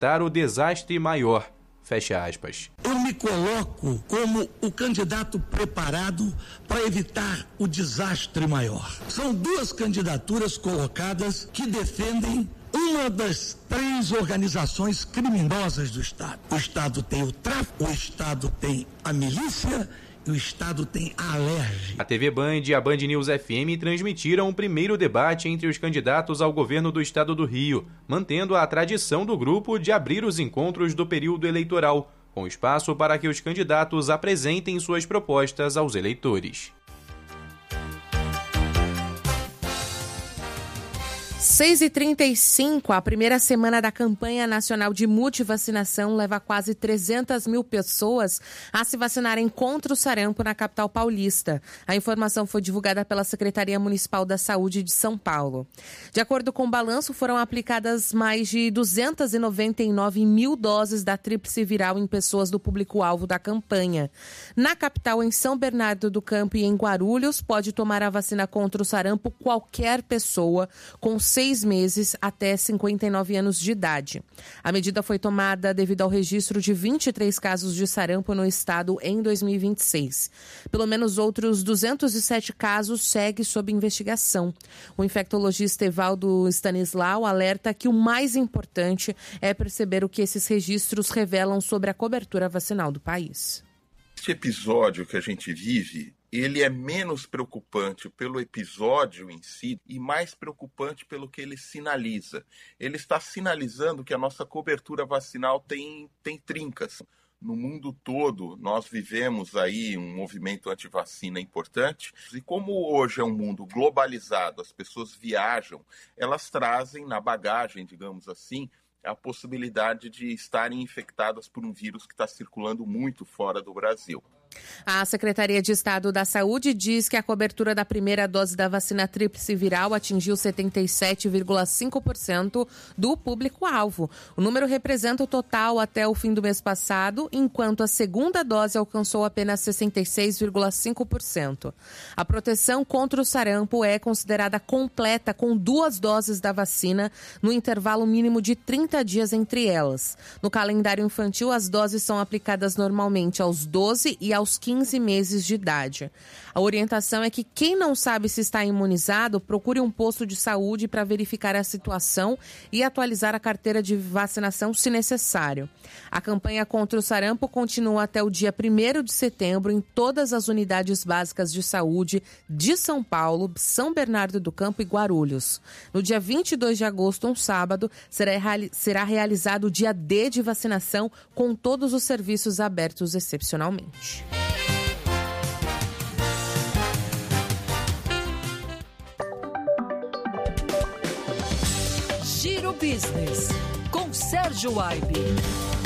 evitar o desastre maior. Fecha aspas. Eu me coloco como o candidato preparado para evitar o desastre maior. São duas candidaturas colocadas que defendem uma das três organizações criminosas do Estado. O Estado tem o tráfico, o Estado tem a milícia e o Estado tem a Alerj. A TV Band e a Band News FM transmitiram o primeiro debate entre os candidatos ao governo do Estado do Rio, mantendo a tradição do grupo de abrir os encontros do período eleitoral, com espaço para que os candidatos apresentem suas propostas aos eleitores. 6h35, a primeira semana da campanha nacional de multivacinação leva quase 300 mil pessoas a se vacinarem contra o sarampo na capital paulista. A informação foi divulgada pela Secretaria Municipal da Saúde de São Paulo. De acordo com o balanço, foram aplicadas mais de 299 mil doses da tríplice viral em pessoas do público-alvo da campanha. Na capital, em São Bernardo do Campo e em Guarulhos, pode tomar a vacina contra o sarampo qualquer pessoa com 6 meses até 59 anos de idade. A medida foi tomada devido ao registro de 23 casos de sarampo no estado em 2026. Pelo menos outros 207 casos seguem sob investigação. O infectologista Evaldo Stanislau alerta que o mais importante é perceber o que esses registros revelam sobre a cobertura vacinal do país. Este episódio que a gente vive, ele é menos preocupante pelo episódio em si e mais preocupante pelo que ele sinaliza. Ele está sinalizando que a nossa cobertura vacinal tem trincas. No mundo todo, nós vivemos aí um movimento antivacina importante. E como hoje é um mundo globalizado, as pessoas viajam, elas trazem na bagagem, digamos assim, a possibilidade de estarem infectadas por um vírus que está circulando muito fora do Brasil. A Secretaria de Estado da Saúde diz que a cobertura da primeira dose da vacina tríplice viral atingiu 77,5% do público-alvo. O número representa o total até o fim do mês passado, enquanto a segunda dose alcançou apenas 66,5%. A proteção contra o sarampo é considerada completa com 2 doses da vacina no intervalo mínimo de 30 dias entre elas. No calendário infantil, as doses são aplicadas normalmente aos 12 e aos 15 meses de idade. A orientação é que quem não sabe se está imunizado, procure um posto de saúde para verificar a situação e atualizar a carteira de vacinação se necessário. A campanha contra o sarampo continua até o dia 1º de setembro em todas as unidades básicas de saúde de São Paulo, São Bernardo do Campo e Guarulhos. No dia 22 de agosto, um sábado, será realizado o dia D de vacinação com todos os serviços abertos excepcionalmente. Giro Business, com Sérgio Aibe.